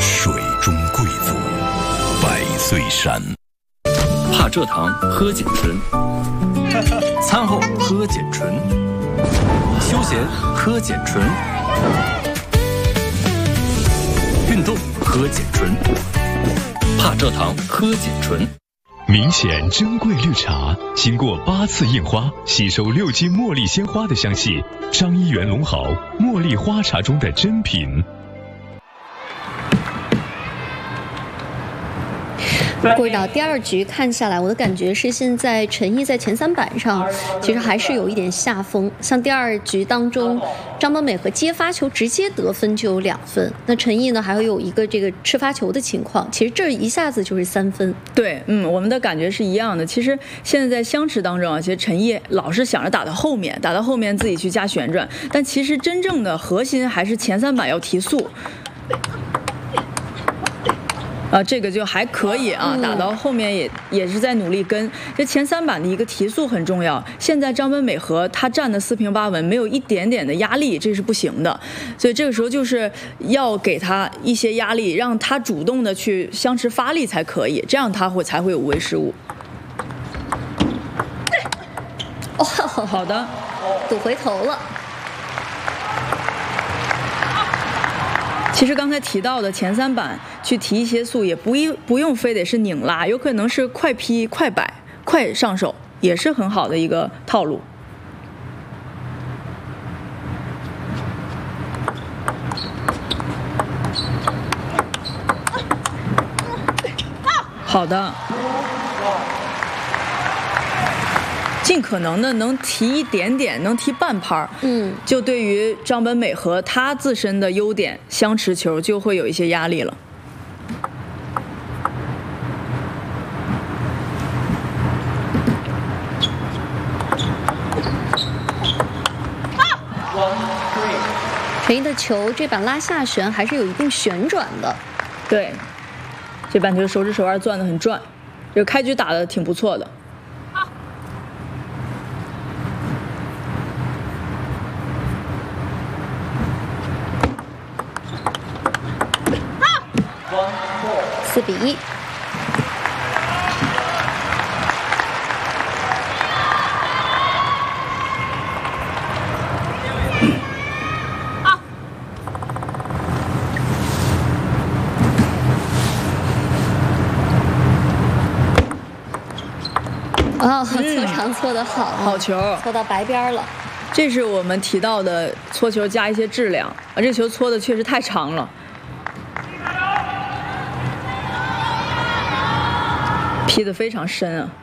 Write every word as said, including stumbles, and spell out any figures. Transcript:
水中贵族，百岁山。 怕蔗糖喝碱醇，餐后喝碱醇，休闲喝碱醇，运动喝碱醇，怕蔗糖喝碱醇。 明显珍贵绿茶，经过八次印花，吸收六斤茉莉鲜花的香气，张一元龙豪茉莉花茶中的珍品。 顾指导，第二局看下来，我的感觉是现在陈毅在前三板上其实还是有一点下风。像第二局当中，张本美和接发球直接得分就有两分，那陈毅呢还会有一个这个吃发球的情况，其实这一下子就是三分。 对，嗯，我们的感觉是一样的。其实现在在相持当中啊，其实陈毅老是想着打到后面，打到后面自己去加旋转，但其实真正的核心还是前三板要提速。啊，这个就还可以啊，打到后面也也是在努力跟。这前三板的一个提速很重要。现在张本美和他站的四平八稳，没有一点点的压力，这是不行的。所以这个时候就是要给他一些压力，让他主动的去相持发力才可以，这样他会才会有无谓失误。 哦， 好的， 赌回头了。 其实刚才提到的前三板去提一些速，也不一不用非得是拧拉，有可能是快劈、快摆、快上手，也是很好的一个套路。好的，尽可能的能提一点点，能提半拍， 嗯， 就对于张本美和她自身的优点相持球就会有一些压力了。 陈毅的球这板拉下旋还是有一定旋转的， 对，这板球手指手腕攥得很转，这个开局打得挺不错的。 四比一。哦，搓长搓得好， 好球， 搓到白边了。 这是我们提到的搓球加一些质量啊，这球搓的确实太长了。劈得非常深啊。